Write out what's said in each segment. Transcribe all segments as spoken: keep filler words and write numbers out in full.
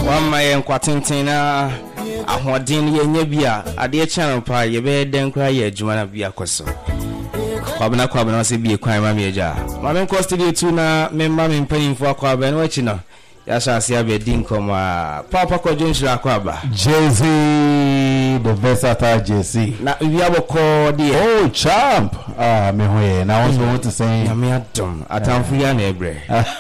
one my enquatintina ahoden ye nya bia ade channel pa ye be den kra ye adwuma na bia koso kwabena kwabena se bie kwan ma me agya ma me ko studio two na me ma me mpanimfo akwa ba no achi no ya sha se abia din koma papa ko jonshira akwa ba Jay-Z the versatile Jay-Z na wi aboko de oh champ ah me hoye na won want to say na me adom atamfu ya na ebre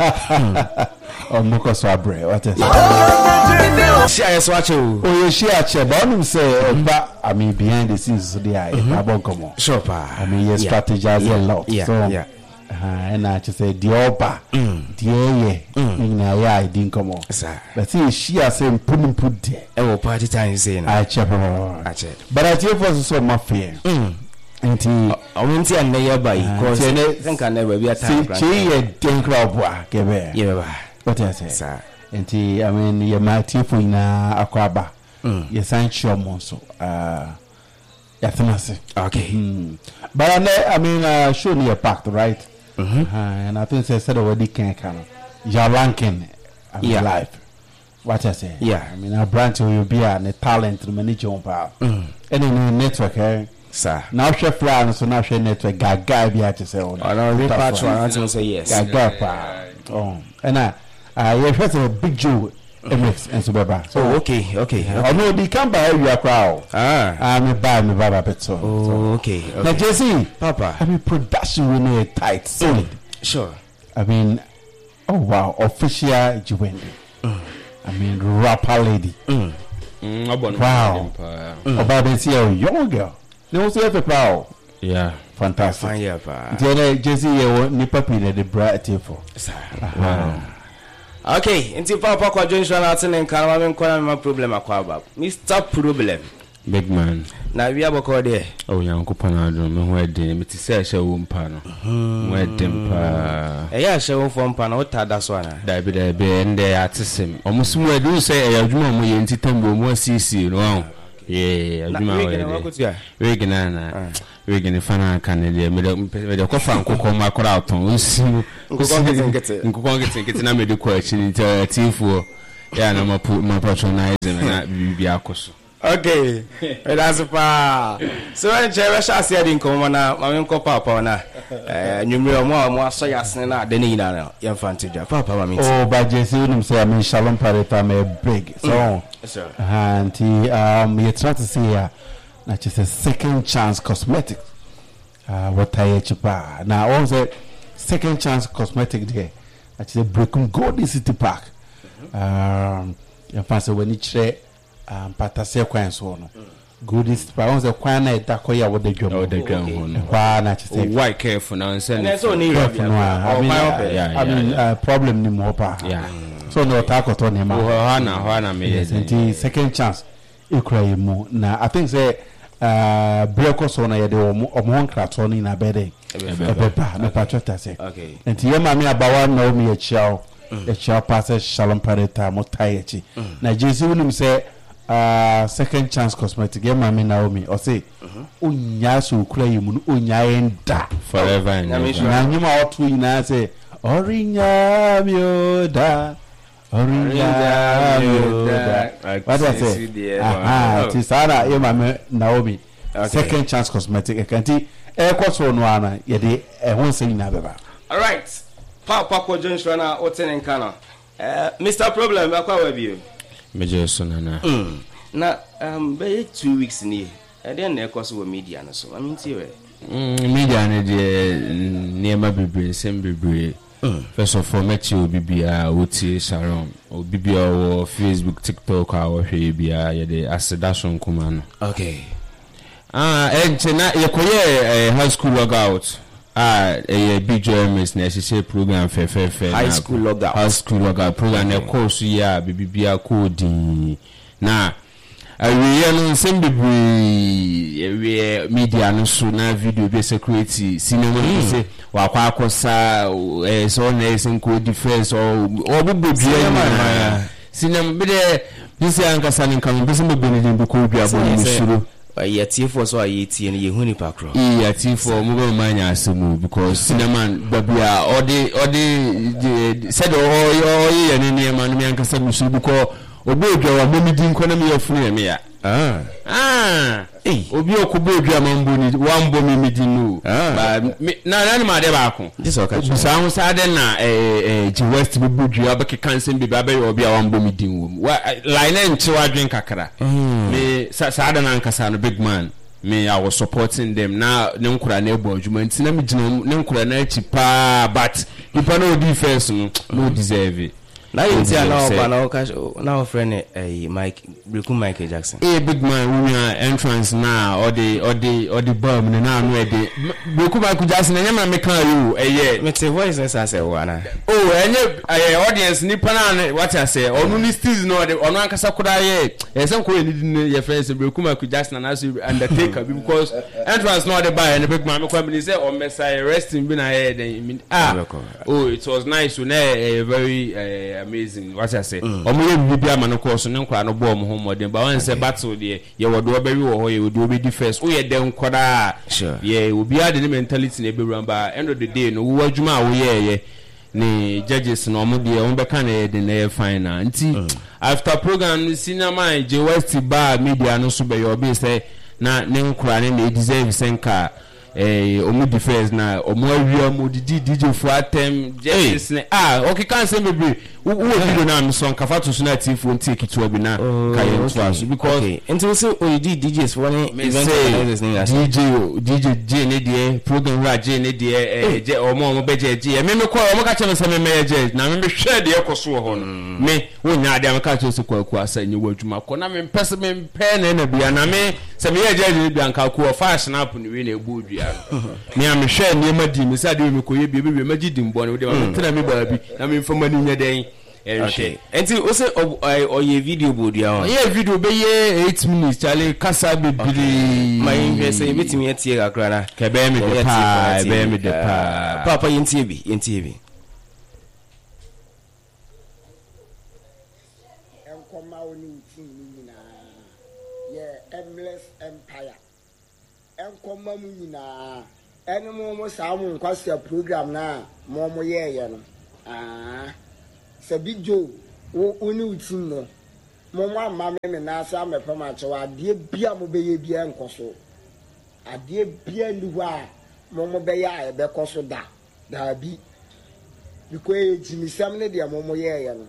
oh moko so abre what is share so ache o oh you share che ba onum say ba I mean behind the scenes so there e ba bon komo sure pa I mean you strategize a lot yeah, so yeah. Uh, and I just say the oba, the ye, na ya didn't come on. But see, she has said put put there. Oh, party time saying I check her. I check. But I tell you so my fear. And he, I won't see a nearby because I think I never be a time. She a ten crowd boy, give her. Yeah, what I say, sir. And he, I mean, you're my team for in a aquaba. You sign your monso. Uh, yeah, okay. Mm. But I, know, I mean, uh, surely you're packed, right? Mm-hmm. Uh, and I think they said already can kind of your ranking I mean, yeah. life. What I say? Yeah. I mean, a branch will be a talent to manage your power. And in the network, eh? Sir. Now, chef Flan, so now she network, guy be at to say, oh, no, we patch one to say yes. Guy, oh, and I, I have a big Jew. And so, Baba. So, okay, okay. I know they come by your crowd. Ah, I'm a bad, my Baba Petso. Oh, okay. Now, Jesse, Papa, I mean, production will need tight, solid. Sure. I mean, oh wow, official Juwendi. Mm. I mean, rapper lady. Mm. Mm, wow. Mm. About this year, young girl. They also have a power. Yeah. Fantastic. Fine, yeah, pa. Then Jesse, you need papi the bright for. Wow. Okay, until Papa kwa Johnson Martin and Carmen Kwana my problem akwa Mister Problem. Big man. Na we aboko there. Oh yanko panado me ho ade me ti say hye wo mpa no. Mo ade mpa. E ya hye wo fo mpa no tada so ana. Da bi da bi ende atesem. Omusu mu adu say e adwuma mo ye ntitambo mo asisi no. Yeah, adwuma wo ye. We gina na. We gina fana kan de me de ko fa nkoko ma kora aton nsimu. Nkoko ngete. Nkoko ngete ngete na me de ko achi ni tifu. Ya na ma ma patronize na bi akoso. Okay, that's pa. So when Jerry Shas here in come na, mama nko papa na. Eh, nyumre mo mo aso yasne na de ni na na. Ye mfanteja. Papa mama mi. Oh, but Jesse unum say I mean Shalom Pareta me big. So, sir. And he um you try to say uh, that is a second chance cosmetic. Uh what I chepa. Now also second chance cosmetic there. That is a Brekum Gold City Park. Um you fancy when it try um patase kwan so no good is pa on se kwan na eta koya wo de dwom wo de dwom ho no kwa na chese why careful now say no so ni I mean I mean uh, problem ni mo pa yeah so no ta ko to ni ma ho ha na ho na me yes second chance ikra mu na I think say uh break so na ye de omo omo nkrato ni na bede ebeba na patrota say okay enti ye ma me abawa na o me echiao echiao pass Shalom Pareta mo tayechi na Jesse unim say Uh, second chance cosmetic get mama Naomi or say onya so kura yimu onya enda forever and ever na nyuma otu ina say orinya mioda orinya mioda what I say ah ti sara e mama Naomi second chance cosmetic kanti e kwaso no ana ye de e ho nsa nyina beba. All right, Papa ko Johnson na oten nkana eh Mister Problem akwa wa bio Major Sonana. Mm. Na um be two weeks ni. E dey na ekoso wo media no so. I mean ti we. Mm media na dey niema bebre sem bebre. First of all met you bibia woti Sharon. O bibia wo Facebook, TikTok a wo hwe bia ye dey asedation kuma no. Okay. Ah enche na ye koye high school logout. Ah eh big journalist na she program fe fe fe high school logout. High school logout program na course ya bibia coding. Na awie no nsem bibiri awie media no so na video be security cinema no say wa kwa akosa eh so na esen ko defense or obubodua ma cinema be de this ankasa nkan be sem be ne ko bia bo ni suru ya tifo so ayi tie ne yehuni pakro ya tifo mo be manya asemu because cinema babia odi odi said oh oh ye ne ne ma no ankasa musuru ko obo odwa wa mo mi di nkɔ na me yafunu ya me ya ah ah eh obi okubo odwa mambo ni wambo mi mi di no ba na na ma de ba ko this okay so ahun sa de na eh eh G West bi bodua ba ke kansen bi ba be obi a wambo mi di wo line nche wadwen kakra me sa de na nkasa no big man me I was supporting them na ne nkura na ebo adwuma nti na me gina ne nkura na achi pa but ipa no defense no no deserve it. Now you see now but now cash now friend eh Mike Breku Michael Jackson. Eh big man we are entrance now or the or the or the bomb na no e dey Breku Michael Jackson na nyama me kan you eh yeah me say voice na say wana oh enye eh audience ni pa na what I say onu ni steez no de onu ankasa koda ye eh say ko ni di ye friends Breku Michael Jackson na so Undertaker because entrance no the buy and big man me come say o message resting bi na here then ah oh it was nice so na very uh, amazing what I say omo ye bibia ma no course no nkwa no bo omo ho modern ba wan say battle de ye wodo oberi wo ho ye wodo obedi first wo ye den koda ye obi ade the mentality na ebewura ba end of the day no wo adwuma wo ye ye ni judges no omo de omo be kan e de na final nti after program cinema J West bar media no so be yo be say na ne nkura ne na deserve senka eh omo defense na omo awia mo di D J for atem justice ne ah okay kan say bebre wo video na me son kafa to so na T phone take it to bi na kayen to because okay until say o D Js for one event organizers ni D J D J J ne die program ra J ne die eh je omo omo be je je me me ko omo ka che me say me me je na me me hwe de ekoso ho no me wo nya de am ka che so kwaku asa nyi wadwuma ko na me pese me pe na na bia na me say me je je bia nka ko fa snap ni we na egbu dua me am hwe ni ma di me say de me ko ye bia bia magidi mbo na we de ma tena me ba bi na me mfama ni nya den okay enti o say o ye video bodia on ye video be ye eight minutes chale kasa be bili my invest say metimi etie kakra na ke be me de pa be me de pa papa yentie bi yentie bi enkoma oni tin ni na ye endless empire enkoma mu nyina ene mo mo sa mo nkwase program na mo mo ye ye no ah Sabi Joe, uni utim no. Mama mama me na sa me pama chewa adie bia mo be ye bia nkoso. Adie bia liwa mo be ya e be koso da. Da bi. Biko e jimisam ne de mo ye ye no.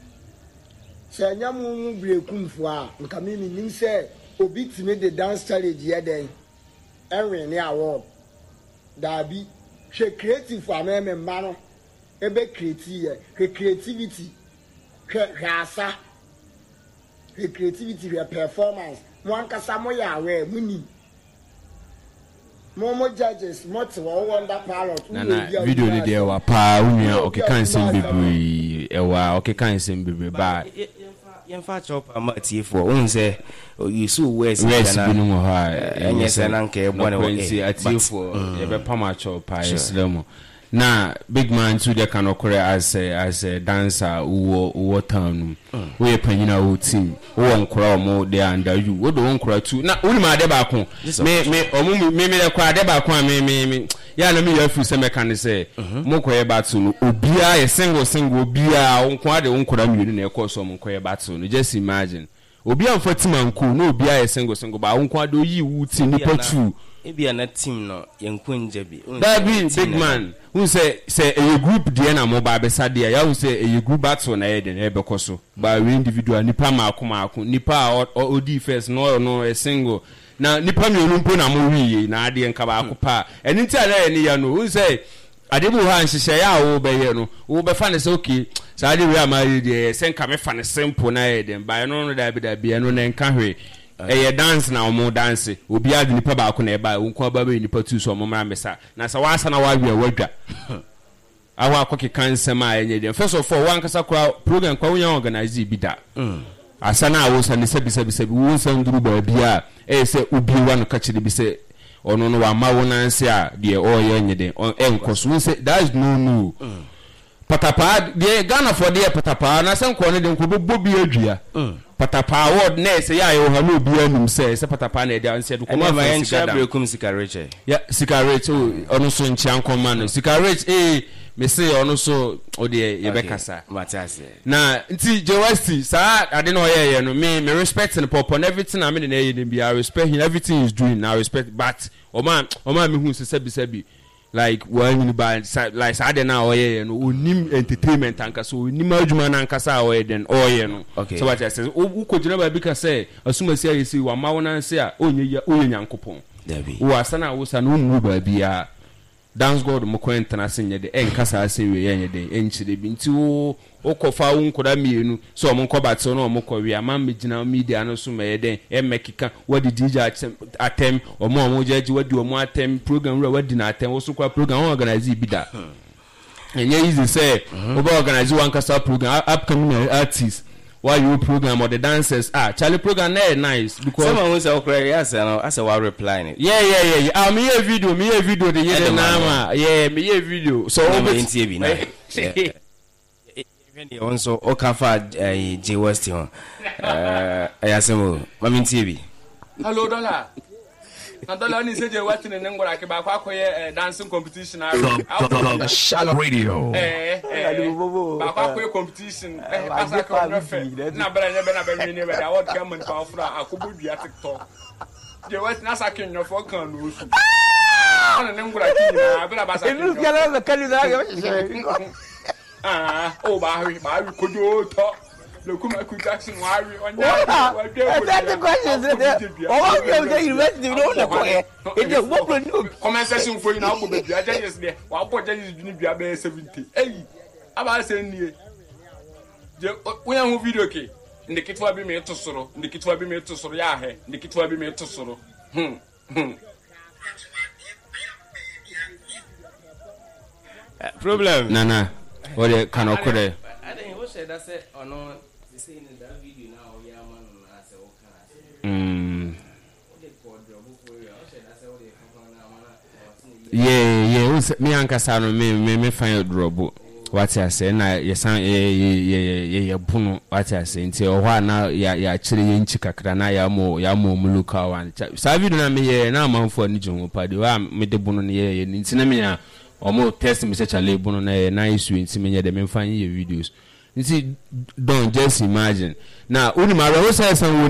Se nya mo brekumfo a nka me nim se obi timi de dance challenge ye den. Enwe ne award. Da bi hwe creative ameme mma no. Ebe creative creativity asa creativity performance mo ankasa mo ya we muni mo mo judges mo te wo wonder pilot na na video ni de wa pa unia okay kan sem bebre e wa okay kan sem bebre ba yemfa chop amati for un say you so west na binu mo ha enye se na nke ebo na we ati for e be pa ma chop pa islamo na big man to the can occur as a, as a dancer who who town we panyina who team who onkura mo dey under you we do onkura too na uni ma de ba ko me me omu me me kwa de ba ko me me me ya na me ya fu se me kan say mo ko ye battle no obia ye single single obia onkwa de onkura mienu na e ko so mo ko ye battle no just imagine obia mfatima nko no obia ye single single ba onkwa de yi wu team ni patu ebia na team no yenkunje bi that be big man who say say a group dey na mo ba be sade ya who say a group battle na eden e be koso ba we individual nipa ma akoma akon nipa o di first no no a single na nipa mi onumpo na mo wiye na ade nka ba akopa eni ti ala eni ya no who say adebu ha nhihye ya wo be ye no wo be fa ne say okay sade we amari dey senka me fa ne simple na eden ba no no da bi da bi no na nka hwe eh dance na omo dance obi ade nipa ba ko na e ba wonko ba ba nipa tu so omo mra mesa na sa wansa na wa wi wadwa awa akoke kansem a enye dem first of all wan kasa kra program kwa wonya organize bi da asana awo sa ne sebi sebi sebi won sa nduru ba bia eh se obi wa no ka chire bi se ono no wa ma wonanse a de o ye enye dem enkoso se that is no no patapa de Ghana for there patapa na sen ko ne dem ko bo bi adua patapa award na say ya yo ha no bi anum say say patapa na dia nse do ko ma fa ncha brekum sikarech ya sikarech ono so nchi ankoma no sikarech eh me say ono so o de ye be kasa matase na nti Jewesti sa ade no ye ye no me me respect and pop on everything I mean na ye be I respect him everything he's doing I respect but o man o man me hu se sebi sebi like when by like sa ade na o ye no onim entertainment anka so onim adwuma na anka sa o ye den o ye no so what I say u ko jina ba bi ka say asuma sia ye si wa ma wona se a onye onye nyankopon David wo asana wo sa no mu ba bia dance god mo kwenta na senye de enkasa ase we yenye de enchire bi nti wo okofa wo nkoda mienu so mo nkobate no mo kɔwe ama megina media no so me de emekika wadi D J atem omo omo jeje wadi omo atem program wadi na atem wo so kwa program organize bi da enye easy say oba organize one kasa program upcoming artists why you program or the dancers ah Charlie program na nice because someone who say okay yes no I say why replying it yeah yeah yeah ah me a video me a video the year na yeah me a video so over in T V na even the also okafa Jewesti ho eh ayasemo mami T V hello dollar and dollar ni say Jewesti ne ngora ke ba kwa koye dancing competition a shallow radio eh eh ba kwa koye competition eh asa ka no fe na bra nya be na be ni be da what come and power fra akobodua TikTok Jewesti na sakin no for kan no su ana ne ngora ki na bra ba sakin inu kala be kali da ah oh ba wi ba wi kojo to le kuma ku Jackson wa wi onya wa de ko that the question is there oh you the university no na ko e je mo pro no conversation for you na go be bia judges there wa bo judges bi ni bia be seventy eh aba se nie je wo ya hu video ke ndikitwa bi me to soro ndikitwa bi me to soro ya he ndikitwa bi me to soro hm hm problem nana what the kind of code I think what said that say or no the saying in that video now yeah man na say okay mm the code drop for you I said that say what the company yeah na yeah me ankasa no me me me find drop what I say na yesan ye ye ye bunu what I say nti o hwa na ya ya kire ye nchi kakra na ya mo ya mo muluka wan sa video na me ye na amanfo ani jun padi wa me de bunu ne ye nti na me ya omo test me say chale bunu na na isu nti me ye de me fan ye videos nti don't just imagine na uni ma we say san